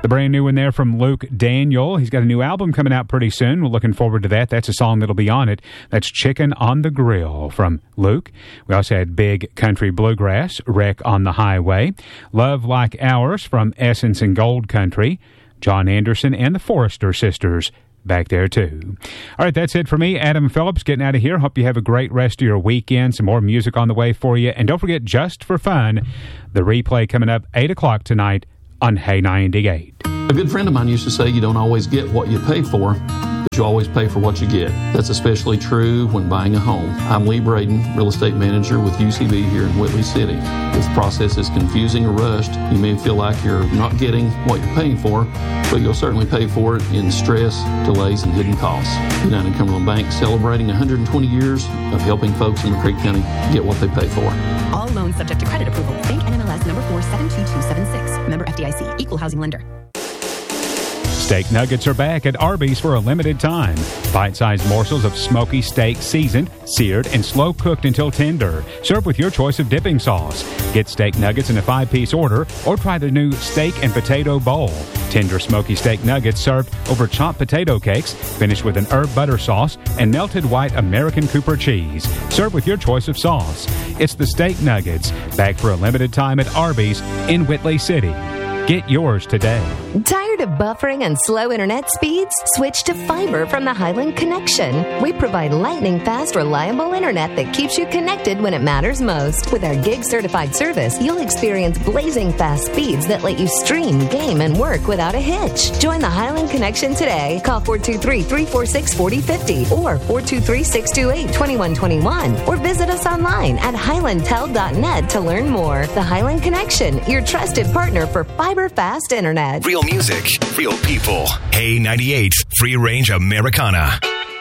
The brand new one there from Luke Daniel. He's got a new album coming out pretty soon. We're looking forward to that. That's a song that'll be on it. That's Chicken on the Grill from Luke. We also had Big Country Bluegrass, Wreck on the Highway. Love Like Ours from Essence and Gold Country. John Anderson and the Forrester Sisters back there too. All right, that's it for me, Adam Phillips, getting out of here. Hope you have a great rest of your weekend. Some more music on the way for you. And don't forget, just for fun, the replay coming up 8 o'clock tonight on Hey 98. A good friend of mine used to say you don't always get what you pay for, but you always pay for what you get. That's especially true when buying a home. I'm Lee Braden, real estate manager with UCB here in Whitley City. If the process is confusing or rushed, you may feel like you're not getting what you're paying for, but you'll certainly pay for it in stress, delays, and hidden costs. United Cumberland Bank celebrating 120 years of helping folks in McCreek County get what they pay for. All loans subject to credit approval. Bank NMLS number 472276. Member FDIC. Equal housing lender. Steak nuggets are back at Arby's for a limited time. Bite-sized morsels of smoky steak seasoned, seared, and slow-cooked until tender. Serve with your choice of dipping sauce. Get steak nuggets in a 5-piece order or try the new steak and potato bowl. Tender smoky steak nuggets served over chopped potato cakes, finished with an herb butter sauce and melted white American Cooper cheese. Serve with your choice of sauce. It's the steak nuggets, back for a limited time at Arby's in Whitley City. Get yours today. Tired of buffering and slow internet speeds? Switch to fiber from the Highland Connection. We provide lightning-fast, reliable internet that keeps you connected when it matters most. With our gig-certified service, you'll experience blazing fast speeds that let you stream, game, and work without a hitch. Join the Highland Connection today. Call 423-346-4050 or 423-628-2121 or visit us online at highlandtel.net to learn more. The Highland Connection, your trusted partner for fiber fast internet. Real music, real people. Hey 98, Free Range Americana.